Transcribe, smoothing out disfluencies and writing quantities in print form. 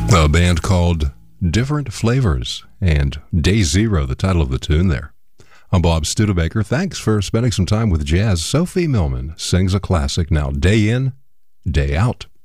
A band called Different Flavors, and Day Zero, the title of the tune there. I'm Bob Studebaker. Thanks for spending some time with jazz. Sophie Millman sings a classic now, day in, day out.